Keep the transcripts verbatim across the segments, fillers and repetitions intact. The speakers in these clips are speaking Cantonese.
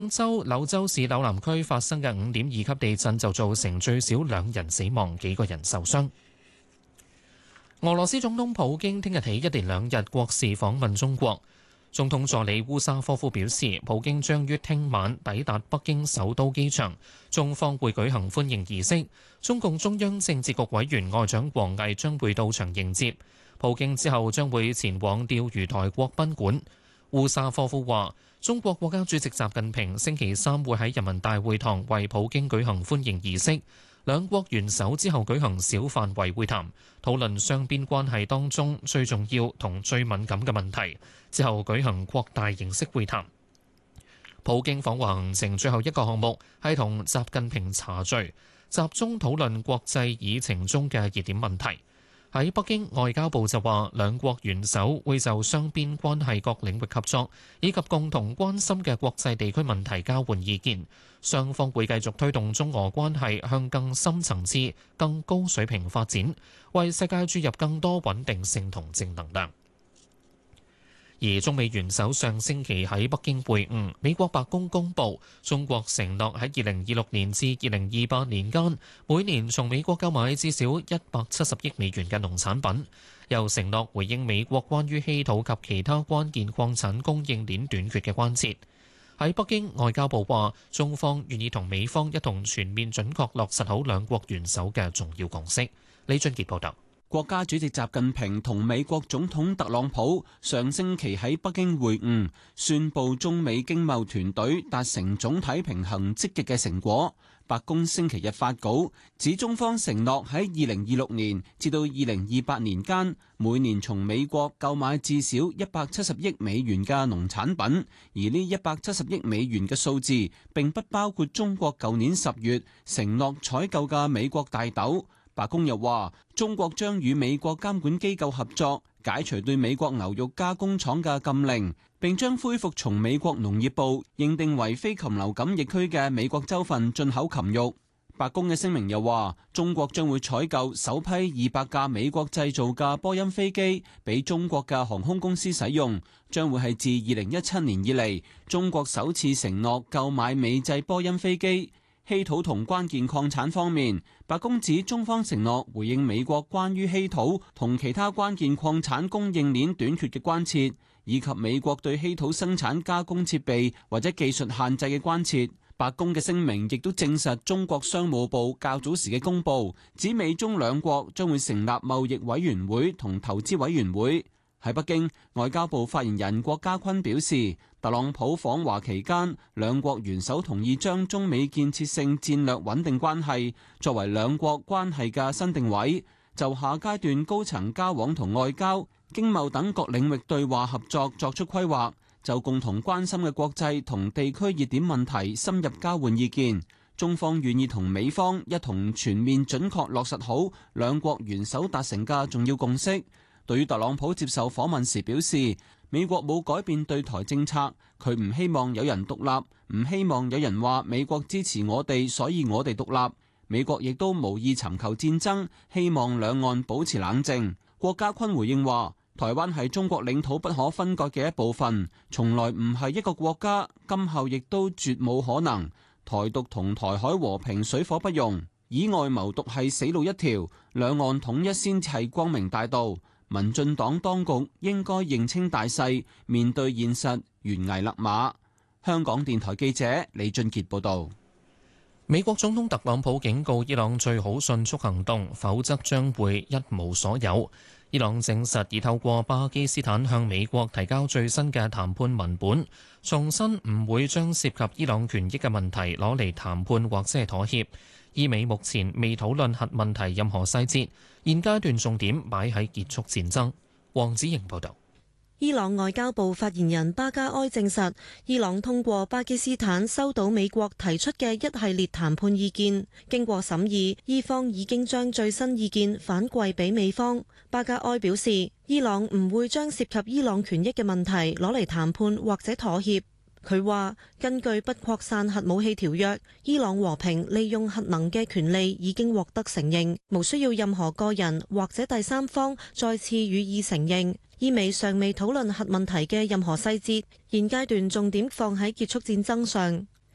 州柳州市柳南區發生嘅五點二級地震就造成最少兩人死亡，幾個人受傷。俄羅斯總統普京聽日起一連兩日國事訪問中國。總統助理烏沙科夫表示，普京將於聽晚抵達北京首都機場，中方會舉行歡迎儀式。中共中央政治局委員外長王毅將會到場迎接。普京之後將會前往釣魚台國賓館。烏沙科夫話，中國國家主席習近平星期三會喺人民大會堂為普京舉行歡迎儀式。兩國元首之後舉行小範圍會談，討論雙邊關係當中最重要同最敏感嘅問題。之後舉行擴大形式會談。普京訪華行程最後一個項目係同習近平茶敘，集中討論國際議程中嘅熱點問題。喺北京，外交部就話，兩國元首會就雙邊關係各領域合作以及共同關心嘅國際地區問題交換意見。雙方會繼續推動中俄關係向更深層次、更高水平發展，為世界注入更多穩定性同正能量。而中美元首上星期喺北京會晤，美國白宮公布，中國承諾喺二零二六年至二零二八年間，每年從美國購買至少一百七十億美元嘅農產品，又承諾回應美國關於稀土及其他關鍵礦產供應鏈短缺嘅關切。喺北京，外交部話，中方願意同美方一同全面準確落實好兩國元首嘅重要共識。李俊傑報道。 國家主席習近平同美國總統特朗普上星期喺北京會晤，宣布中美經貿團隊達成總體平衡積極嘅成果。白宮星期日發稿指，中方承諾喺二零二六年至到二零二八年間，每年從美國購買至少一百七十億美元嘅農產品，而呢一百七十億美元嘅數字並不包括中國舊年十月承諾採購嘅美國大豆。白宮又話，中國將與美國監管機構合作，解除對美國牛肉加工廠嘅禁令，並將恢復從美國農業部認定為非禽流感疫區嘅美國州份進口禽肉。白宮嘅聲明又話，中國將會採購首批二百架美國製造嘅波音飛機，俾中國嘅航空公司使用，將會係自二零一七年以嚟中國首次承諾購買美製波音飛機。稀土同關鍵礦產方面，白宮指中方承諾回應美國關於稀土同其他關鍵礦產供應鏈短缺嘅關切，以及美國對稀土生產加工設備或者技術限制嘅關切。白宮嘅聲明亦都證實中國商務部較早時嘅公佈，指美中兩國將會成立貿易委員會同投資委員會。喺北京，外交部發言人郭家坤表示，特朗普訪華期間，兩國元首同意將中美建設性戰略穩定關係作為兩國關係嘅新定位，就下階段高層交往同外交、經貿等各領域對話合作作出規劃，就共同關心嘅國際同地區熱點問題深入交換意見。中方願意同美方一同全面準確落實好兩國元首達成嘅重要共識。對於特朗普接受訪問時表示，美國冇改變對台政策，佢唔希望有人獨立，唔希望有人話美國支持我哋，所以我哋獨立。美國亦都無意尋求戰爭，希望兩岸保持冷靜。郭家坤回應話，台灣係中國領土不可分割嘅一部分，從來唔係一個國家，今後亦都絕冇可能。台獨同台海和平水火不容，以外謀獨係死路一條，兩岸統一先至係光明大道。民進黨當局應該認清大勢，面對現實，懸崖勒馬。香港電台記者李俊傑報導。 美國總統特朗普警告伊朗最好迅速行動，否則將會一無所有。伊朗證實已透過巴基斯坦向美國提交最新嘅談判文本，重申唔會將涉及伊朗權益嘅問題攞嚟談判或者係妥協。伊美目前未討論核問題任何細節，現階段重點擺喺結束戰爭。黃子瑩報導。 伊朗外交部發言人巴加埃證實，伊朗通過巴基斯坦收到美國提出嘅一系列談判意見，經過審議，伊方已經將最新意見反饋俾美方。巴加埃表示，伊朗唔會將涉及伊朗權益嘅問題攞嚟談判或者妥協。佢話：根據不擴散核武器條約，伊朗和平利用核能嘅權利已經獲得承認，無需要任何個人或者第三方再次予以承認。伊美尚未討論核問題嘅任何細節，現階段重點放喺結束戰爭上。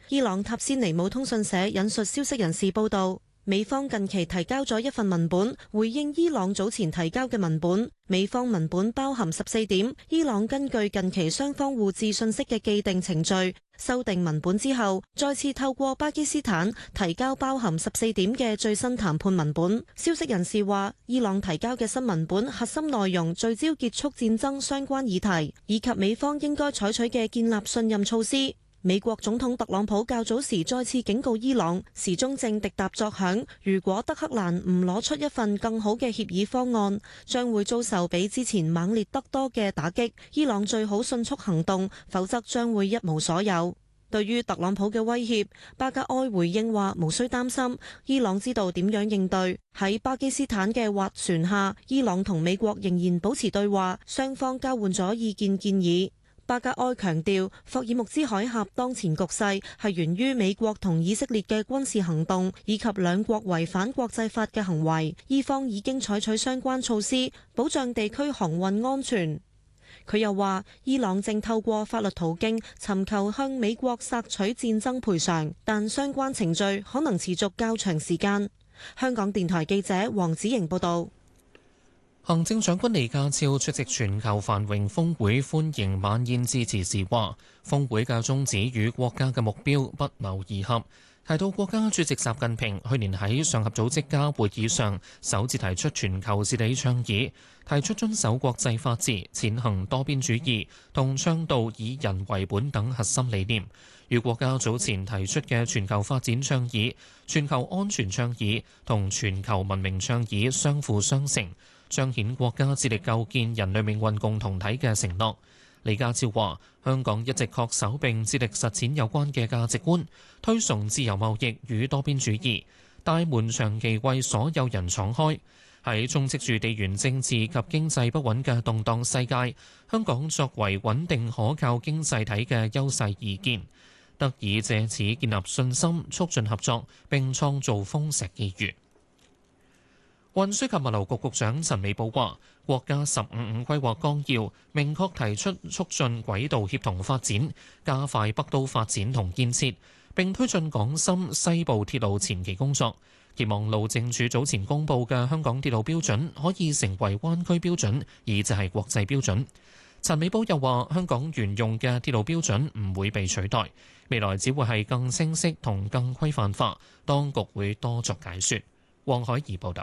伊朗塔斯尼姆通訊社引述消息人士報道，美方近期提交咗一份文本，回應伊朗早前提交嘅文本。美方文本包含十四點，伊朗根據近期雙方互致信息嘅既定程序，修訂文本之後，再次透過巴基斯坦提交包含十四點嘅最新談判文本。消息人士話，伊朗提交嘅新文本核心內容聚焦結束戰爭相關議題，以及美方應該採取嘅建立信任措施。美國總統特朗普較早時再次警告伊朗，時鐘正滴答作響，如果德黑蘭唔攞出一份更好嘅協議方案，將會遭受比之前猛烈得多嘅打擊。伊朗最好迅速行動，否則將會一無所有。對於特朗普嘅威脅，巴格埃回應話無需擔心，伊朗知道點樣應對。喺巴基斯坦嘅斡旋下，伊朗同美國仍然保持對話，雙方交換咗意見建議。巴格埃強調，霍爾木茲海峽當前局勢係源於美國同以色列嘅軍事行動，以及兩國違反國際法嘅行為。伊方已經採取相關措施，保障地區航運安全。佢又話，伊朗正透過法律途徑尋求向美國索取戰爭賠償，但相關程序可能持續較長時間。香港電台記者黃子瑩報導。 行政長官李家超出席全球繁榮峰會歡迎晚宴致辭時話，峰會嘅宗旨與國家嘅目標不謀而合，提到國家主席習近平去年喺上合組織家會議上首次提出全球治理倡議，提出遵守國際法治、踐行多邊主義同倡導以人為本等核心理念，與國家早前提出嘅全球發展倡議、全球安全倡議同全球文明倡議相輔相成，彰顯國家致力構建人類命運共同體嘅承諾。李家超話：香港一直恪守並致力實踐有關嘅價值觀，推崇自由貿易與多邊主義，大門長期為所有人敞開。喺充斥住地緣政治及經濟不穩嘅動盪世界，香港作為穩定可靠經濟體嘅優勢而建，得以借此建立信心，促進合作並創造豐碩機遇。運輸及物流局局長陳美寶話：國家十五五規劃綱要明確提出促進軌道協同發展，加快北都發展同建設，並推進港深西部鐵路前期工作。期望路政署早前公布嘅香港鐵路標準可以成為灣區標準，以至係國際標準。陳美寶又話：香港沿用嘅鐵路標準唔會被取代，未來只會係更清晰同更規範化，當局會多作解說。黃海怡報導。